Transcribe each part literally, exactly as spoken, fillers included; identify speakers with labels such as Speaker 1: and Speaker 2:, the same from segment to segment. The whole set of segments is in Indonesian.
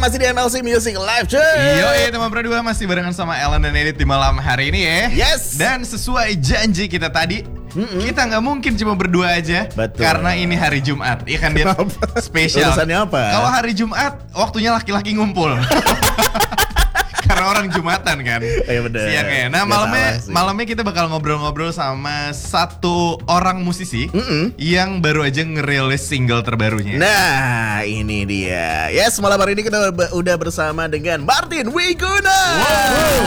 Speaker 1: masih di M L C Music Live cuy.
Speaker 2: Yoi, teman berdua masih barengan sama Ellen dan Edit di malam hari ini ya.
Speaker 1: Yes.
Speaker 2: Dan sesuai janji kita tadi, Mm-mm. kita nggak mungkin cuma berdua aja.
Speaker 1: Betul.
Speaker 2: Karena ini hari Jumat. Iya kan dia spesial.
Speaker 1: Urusannya apa?
Speaker 2: Kalau hari Jumat waktunya laki-laki ngumpul. Karena orang Jumatan kan.
Speaker 1: Iya bener.
Speaker 2: Siangnya. Nah
Speaker 1: Gak
Speaker 2: malamnya
Speaker 1: salah
Speaker 2: malamnya kita bakal ngobrol-ngobrol sama satu orang musisi
Speaker 1: Mm-mm.
Speaker 2: yang baru aja ngerilis single terbarunya.
Speaker 1: Nah ini dia. Yes, malam hari ini kita be- udah bersama dengan Martin Wiguna.
Speaker 2: Wow.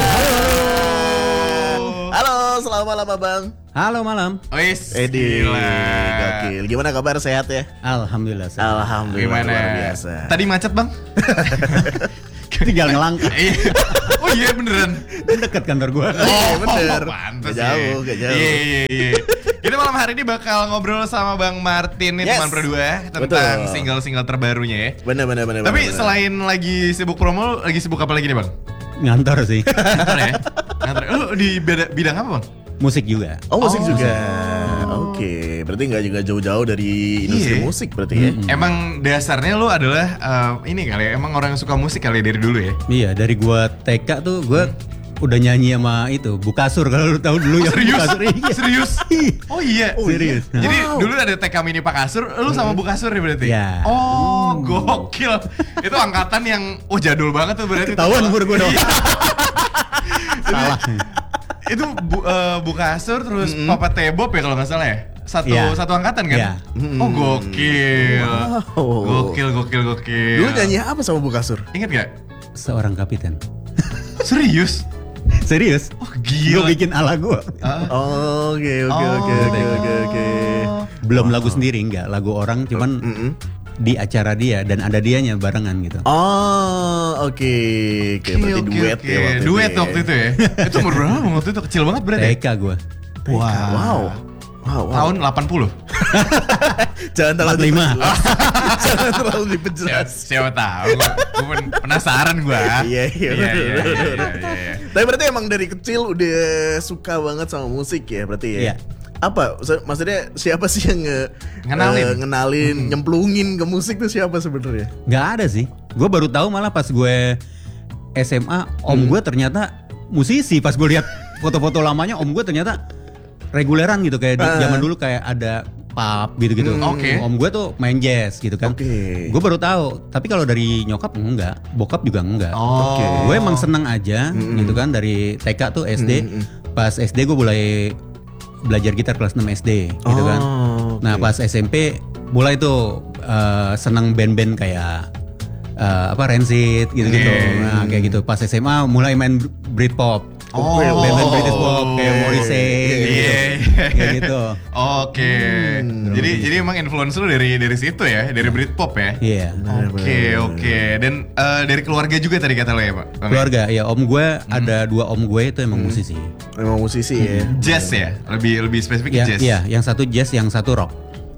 Speaker 1: Halo, selamat malam Abang.
Speaker 3: Halo malam.
Speaker 2: Wis,
Speaker 1: Edi,
Speaker 2: gila.
Speaker 1: gokil. Gimana kabar, sehat ya?
Speaker 3: Alhamdulillah. sehat.
Speaker 1: Alhamdulillah,
Speaker 2: Gimana?
Speaker 1: luar biasa.
Speaker 2: Tadi macet bang?
Speaker 3: Tinggal ngelangkah.
Speaker 2: Iya. Oh iya beneran.
Speaker 3: Dekat kantor gua.
Speaker 1: Oh, bener.
Speaker 2: Pantes
Speaker 1: Gak jauh,
Speaker 2: ya.
Speaker 1: gak jauh.
Speaker 2: Iya iya iya. Kita malam hari ini bakal ngobrol sama Bang Martin nih,
Speaker 1: Yes.
Speaker 2: teman berdua, tentang
Speaker 1: Betul.
Speaker 2: single-single terbarunya ya.
Speaker 1: Bener, bener, bener.
Speaker 2: Tapi
Speaker 1: bener,
Speaker 2: selain lagi sibuk promo, lagi sibuk apa lagi nih Bang?
Speaker 3: Ngantor sih.
Speaker 2: Ngantor ya? Ngantor. Lu di beda, bidang apa Bang?
Speaker 3: Musik juga.
Speaker 1: Oh, musik
Speaker 2: Oh.
Speaker 1: juga. Oke, berarti nggak juga jauh-jauh dari industri
Speaker 2: Iya.
Speaker 1: musik berarti ya?
Speaker 2: Emang dasarnya lu adalah uh, ini kali ya, emang orang yang suka musik kali dari dulu ya?
Speaker 3: Iya, dari gua T K tuh gua udah nyanyi sama itu Bukasur, kalau lu tahu dulu ya.
Speaker 2: Serius?
Speaker 3: Bukasur. Iya.
Speaker 2: Serius? Oh iya.
Speaker 3: Serius. Nah.
Speaker 2: Jadi
Speaker 1: Wow.
Speaker 2: dulu ada T K Mini Pak Kasur, lu sama Bu Kasur ya berarti?
Speaker 3: Iya.
Speaker 2: Oh, gokil. Itu angkatan yang oh jadul banget tuh berarti.
Speaker 3: Ketahuan umur gua dong.
Speaker 2: Iya.
Speaker 3: Salah.
Speaker 2: Itu Bu, eh, Bu Kasur terus Papa Tebob ya kalau nggak salah ya? Satu
Speaker 3: Iya.
Speaker 2: satu angkatan kan?
Speaker 3: Iya.
Speaker 2: Oh, gokil.
Speaker 1: Wow.
Speaker 2: Gokil, gokil, gokil.
Speaker 1: Dulu nyanyi apa sama Bu Kasur?
Speaker 2: Ingat gak?
Speaker 3: Seorang kapiten.
Speaker 2: Serius?
Speaker 3: Serius?
Speaker 2: Oh,
Speaker 3: Gua
Speaker 2: gila.
Speaker 3: bikin ala gua.
Speaker 2: Ah.
Speaker 1: Oke, oke,
Speaker 2: Oh.
Speaker 1: oke, oke, oke, oke.
Speaker 3: Belum lagu sendiri, enggak, lagu orang cuman
Speaker 1: Mm-mm.
Speaker 3: di acara dia dan ada dianya barengan gitu.
Speaker 1: Oh, oke, oke, berarti
Speaker 2: Oke,
Speaker 1: duet
Speaker 2: oke.
Speaker 1: ya waktu
Speaker 2: Duet
Speaker 1: itu.
Speaker 2: waktu itu ya. Itu umur berapa Bang, waktu itu? Kecil banget berarti.
Speaker 3: T
Speaker 2: ya?
Speaker 3: K gua.
Speaker 1: Wow, wow, wow, wow.
Speaker 2: Tahun delapan puluh.
Speaker 1: Jangan terlalu
Speaker 3: empat puluh lima.
Speaker 1: diperjelas. Jangan terlalu
Speaker 2: Siapa,
Speaker 1: diperjelas.
Speaker 2: siapa tahu. Gue penasaran gue.
Speaker 1: Iya, iya,
Speaker 2: iya,
Speaker 1: bener,
Speaker 2: iya,
Speaker 1: bener,
Speaker 2: iya,
Speaker 1: bener.
Speaker 2: iya, iya.
Speaker 1: Tapi berarti emang dari kecil udah suka banget sama musik ya berarti ya?
Speaker 3: Iya.
Speaker 1: Apa? Maksud- Maksudnya siapa sih yang nge,
Speaker 2: Ngenalin?
Speaker 1: eh, ngenalin, nyemplungin ke musik tuh siapa sebenarnya?
Speaker 3: Nggak ada sih. Gue baru tahu malah pas gue S M A, om gue ternyata musisi. Pas gue lihat foto-foto lamanya, om gue ternyata reguleran gitu, kayak di-
Speaker 1: Ah.
Speaker 3: zaman dulu kayak ada pub gitu-gitu.
Speaker 2: Hmm, oke.
Speaker 3: Om gue tuh main jazz gitu kan.
Speaker 1: Oke.
Speaker 3: Gue baru tahu. Tapi kalau dari nyokap enggak, bokap juga enggak.
Speaker 2: Oh.
Speaker 1: Oke.
Speaker 3: Gue emang seneng aja gitu kan, dari T K tuh S D. Pas S D gue mulai belajar gitar kelas enam S D gitu kan.
Speaker 1: Oh, oke.
Speaker 3: Nah pas S M P mulai tuh eh, seneng band-band kayak eh, apa Rancid gitu-gitu.
Speaker 2: Hmm.
Speaker 3: Nah kayak gitu. Pas S M A mulai main Britpop.
Speaker 2: Oh.
Speaker 3: Band-band British pop kayak Morrissey gitu.
Speaker 2: Iya.
Speaker 3: Kayak gitu.
Speaker 2: Oke. Jadi jadi emang influence lu dari dari situ ya, dari Britpop ya.
Speaker 3: Iya.
Speaker 2: Oke oke. Dan eh, dari keluarga juga tadi kata lo ya Pak? Bang?
Speaker 3: Keluarga ya, om gue
Speaker 2: Hmm.
Speaker 3: ada dua om gue itu emang musisi.
Speaker 1: Emang musisi ya.
Speaker 2: Jazz ya, lebih lebih spesifik
Speaker 3: Ya,
Speaker 2: jazz.
Speaker 3: iya, yang satu jazz, yang satu rock.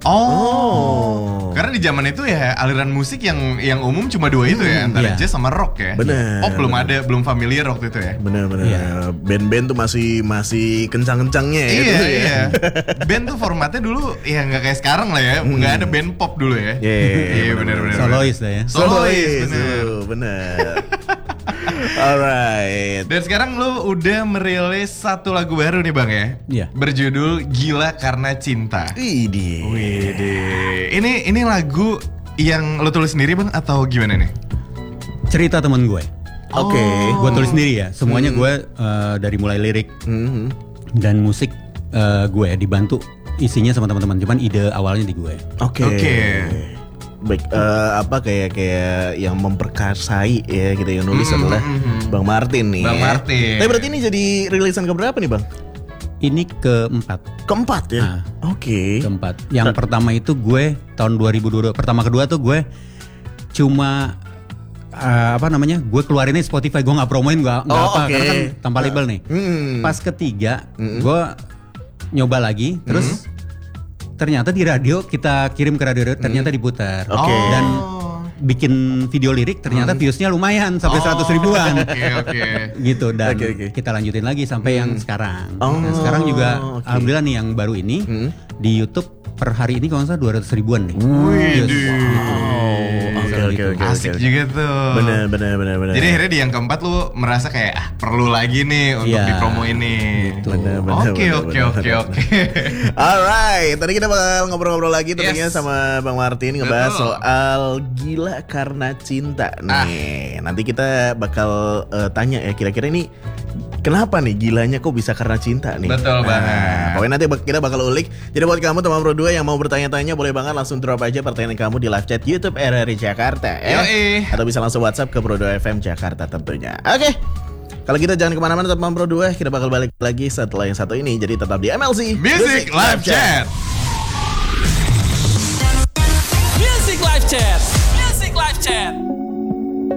Speaker 2: Oh. Karena di zaman itu ya aliran musik yang yang umum cuma dua itu ya, antara
Speaker 3: iya.
Speaker 2: jazz sama rock ya.
Speaker 1: Bener,
Speaker 2: Pop belum ada, belum familiar waktu itu ya.
Speaker 1: Bener-bener.
Speaker 3: Iya.
Speaker 1: Band-band tuh masih masih kencang-kencangnya ya.
Speaker 2: Iya
Speaker 1: dulu ya.
Speaker 2: iya. Band tuh formatnya dulu ya nggak kayak sekarang lah ya, nggak ada band pop dulu ya.
Speaker 1: Iya, iya,
Speaker 2: Iya benar benar.
Speaker 3: Solois lah ya.
Speaker 2: Solois, bener.
Speaker 1: tuh, bener. Alright.
Speaker 2: Dan sekarang lu udah merilis satu lagu baru nih Bang ya.
Speaker 3: Iya.
Speaker 2: Berjudul Gila Karena Cinta.
Speaker 1: Ini.
Speaker 2: Wede. Ini ini lagu yang lu tulis sendiri Bang atau gimana nih?
Speaker 3: Cerita temen gue.
Speaker 1: Oke.
Speaker 3: Gue tulis sendiri ya. Semuanya gue eh, dari mulai lirik
Speaker 1: Mhm.
Speaker 3: dan musik eh, gue dibantu isinya sama teman-teman. Cuman ide awalnya di gue.
Speaker 1: Oke.
Speaker 2: Oke.
Speaker 1: Baik, eh, apa kayak kayak yang memperkasai ya gitu yang nulis
Speaker 2: Mhm,
Speaker 1: adalah
Speaker 2: mhm.
Speaker 1: Bang Martin nih.
Speaker 2: Bang
Speaker 1: ya.
Speaker 2: Martin.
Speaker 1: Tapi berarti ini jadi rilisan keberapa nih Bang?
Speaker 3: Ini keempat.
Speaker 1: Keempat ya.
Speaker 3: Ah.
Speaker 1: Oke.
Speaker 3: Keempat. Yang pertama itu gue tahun dua ribu dua puluh dua. Pertama kedua tuh gue cuma eh, apa namanya? Gue keluarinnya Spotify. Gue nggak promoin, gue nggak
Speaker 1: Oh,
Speaker 3: apa
Speaker 1: oke.
Speaker 3: karena kan tanpa label nih.
Speaker 1: Hmm.
Speaker 3: Pas ketiga,
Speaker 1: Mm-mm.
Speaker 3: gue nyoba lagi, terus ternyata di radio kita kirim ke radio, ternyata diputar.
Speaker 1: Oke.
Speaker 3: Dan bikin video lirik ternyata viewsnya lumayan sampai seratus ribuan.
Speaker 2: Oke oke.
Speaker 3: Gitu, dan
Speaker 1: Oke, oke.
Speaker 3: kita lanjutin lagi sampai yang sekarang.
Speaker 1: Oh,
Speaker 3: Nah, sekarang juga
Speaker 1: oke.
Speaker 3: alhamdulillah nih yang baru ini di YouTube per hari ini kalau nggak salah dua ratus ribuan nih.
Speaker 1: Wih,
Speaker 3: Views. Gitu.
Speaker 1: Oke, oke, oke,
Speaker 3: gitu.
Speaker 1: oke.
Speaker 2: Asik juga tuh.
Speaker 1: Bener, bener, bener, bener.
Speaker 2: Jadi akhirnya di yang keempat lu merasa kayak ah, perlu lagi nih untuk
Speaker 3: Iya,
Speaker 2: di promo ini.
Speaker 3: gitu.
Speaker 1: Bener, bener,
Speaker 2: Oke
Speaker 1: bener,
Speaker 2: oke
Speaker 1: bener,
Speaker 2: oke
Speaker 1: bener.
Speaker 2: oke.
Speaker 1: Alright, tadi kita bakal ngobrol-ngobrol lagi tentunya
Speaker 2: Yes.
Speaker 1: sama Bang Martin ngebahas
Speaker 2: Betul.
Speaker 1: soal gila karena cinta nih. Nanti kita bakal eh, tanya ya kira-kira ini kenapa nih gilanya kok bisa karena cinta nih.
Speaker 2: Betul banget.
Speaker 1: Pokoknya nanti bak- kita bakal ulik. Jadi buat kamu teman Pro dua yang mau bertanya-tanya boleh banget langsung drop aja pertanyaan kamu di live chat YouTube R R I Jakarta ya.
Speaker 2: Yoi.
Speaker 1: Atau bisa langsung WhatsApp ke Pro dua F M Jakarta tentunya. Oke. Kalau kita jangan kemana-mana teman Pro dua, kita bakal balik lagi setelah yang satu ini. Jadi tetap di M L C
Speaker 2: Music Live Chat.
Speaker 4: Music Live Chat. Music Live Chat.